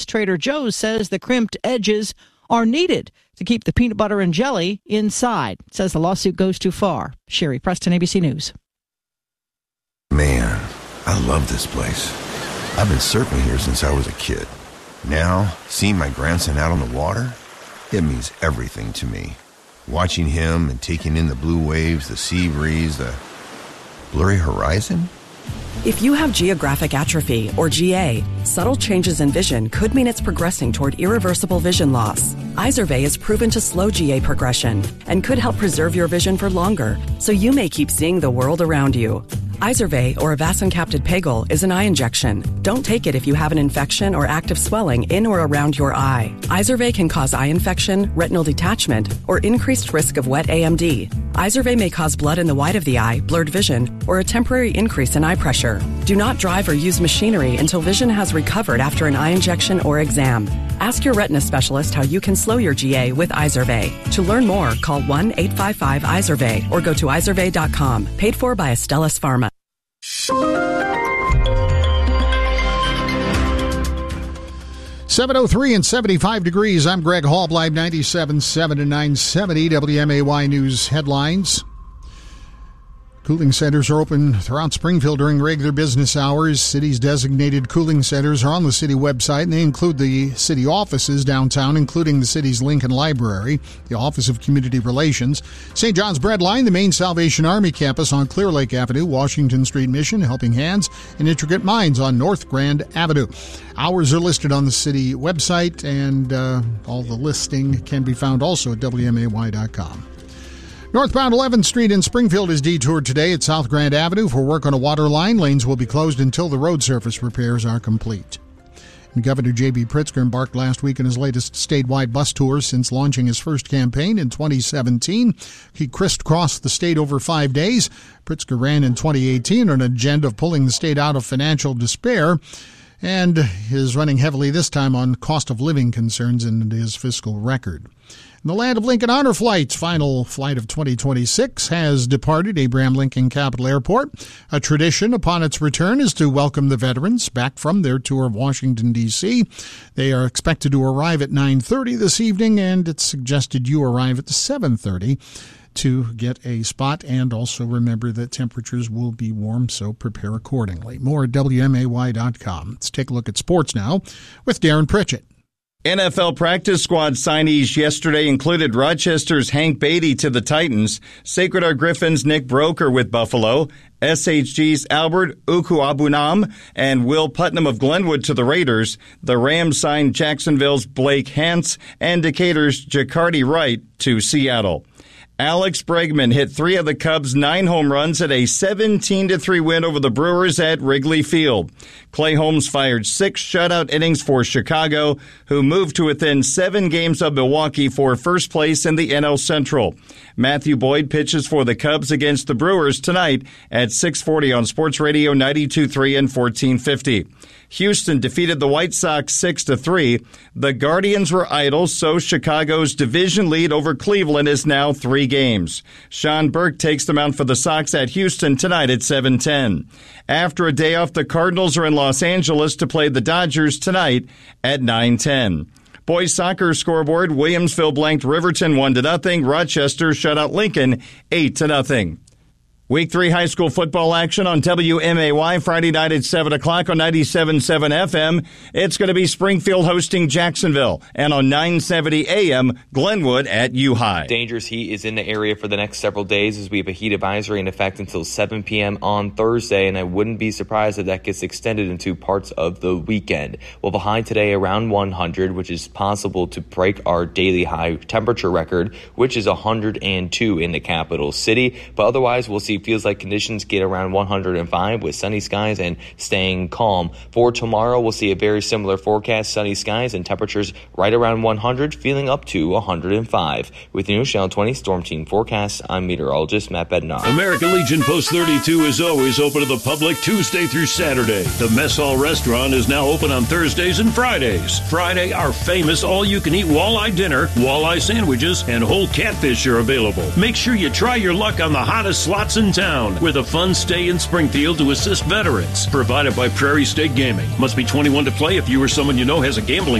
Trader Joe's says the crimped edges are needed to keep the peanut butter and jelly inside. It says the lawsuit goes too far. Sherry Preston, ABC News. Man, I love this place. I've been surfing here since I was a kid. Now, seeing my grandson out on the water, it means everything to me. Watching him and taking in the blue waves, the sea breeze, the blurry horizon. If you have geographic atrophy, or GA, subtle changes in vision could mean it's progressing toward irreversible vision loss. Izervay is proven to slow GA progression and could help preserve your vision for longer, so you may keep seeing the world around you. Izervay, or avacincaptad pegol, is an eye injection. Don't take it if you have an infection or active swelling in or around your eye. Izervay can cause eye infection, retinal detachment, or increased risk of wet AMD. Izervay may cause blood in the white of the eye, blurred vision, or a temporary increase in eye pressure. Do not drive or use machinery until vision has recovered after an eye injection or exam. Ask your retina specialist how you can slow your GA with Izervay. To learn more, call 1-855-IZERVAY or go to izervay.com. Paid for by Astellas Pharma. 7:03 and 75 degrees. I'm Greg Hall, Live 97.7 and 970 WMAY News headlines. Cooling centers are open throughout Springfield during regular business hours. City's designated cooling centers are on the city website, and they include the city offices downtown, including the city's Lincoln Library, the Office of Community Relations, St. John's Bread Line, the main Salvation Army campus on Clear Lake Avenue, Washington Street Mission, Helping Hands, and Intricate Minds on North Grand Avenue. Hours are listed on the city website, and all the listing can be found also at WMAY.com. Northbound 11th Street in Springfield is detoured today at South Grand Avenue for work on a water line. Lanes will be closed until the road surface repairs are complete. And Governor J.B. Pritzker embarked last week on his latest statewide bus tour since launching his first campaign in 2017. He crisscrossed the state over 5 days. Pritzker ran in 2018 on an agenda of pulling the state out of financial despair, and is running heavily this time on cost of living concerns and his fiscal record. In the land of Lincoln Honor Flight's final flight of 2026 has departed Abraham Lincoln Capital Airport. A tradition upon its return is to welcome the veterans back from their tour of Washington, D.C. They are expected to arrive at 9:30 this evening, and it's suggested you arrive at 7:30 to get a spot. And also remember that temperatures will be warm, so prepare accordingly. More at WMAY.com. Let's take a look at sports now with Darren Pritchett. NFL practice squad signees yesterday included Rochester's Hank Beatty to the Titans, Sacred Heart Griffins' Nick Broker with Buffalo, SHG's Albert Ukuabunam, and Will Putnam of Glenwood to the Raiders. The Rams signed Jacksonville's Blake Hance and Decatur's Jacardi Wright to Seattle. Alex Bregman hit 3 of the Cubs' 9 home runs at a 17-3 win over the Brewers at Wrigley Field. Clay Holmes fired 6 shutout innings for Chicago, who moved to within 7 games of Milwaukee for first place in the NL Central. Matthew Boyd pitches for the Cubs against the Brewers tonight at 6:40 on Sports Radio 92.3 and 1450. Houston defeated the White Sox 6-3. The Guardians were idle, so Chicago's division lead over Cleveland is now 3 games. Sean Burke takes the mound for the Sox at Houston tonight at 7:10. After a day off, the Cardinals are in Los Angeles to play the Dodgers tonight at 9:10. Boys soccer scoreboard, Williamsville blanked Riverton 1-0. Rochester shut out Lincoln 8-0. Week 3 high school football action on WMAY Friday night at 7 o'clock on 97.7 FM. It's going to be Springfield hosting Jacksonville, and on 970 AM, Glenwood at U-High. Dangerous heat is in the area for the next several days as we have a heat advisory in effect until 7 p.m. on Thursday, and I wouldn't be surprised if that gets extended into parts of the weekend. We'll have a high today around 100, which is possible to break our daily high temperature record, which is 102 in the capital city, but otherwise we'll see feels like conditions get around 105 with sunny skies and staying calm. For tomorrow, we'll see a very similar forecast, sunny skies and temperatures right around 100, feeling up to 105. With the News Channel 20 Storm Team forecast, I'm meteorologist Matt Bednar. American Legion Post 32 is always open to the public Tuesday through Saturday. The Mess Hall Restaurant is now open on Thursdays and Fridays. Friday, our famous all-you-can-eat walleye dinner, walleye sandwiches, and whole catfish are available. Make sure you try your luck on the hottest slots in town with a fun stay in Springfield to assist veterans. Provided by Prairie State Gaming. Must be 21 to play if you or someone you know has a gambling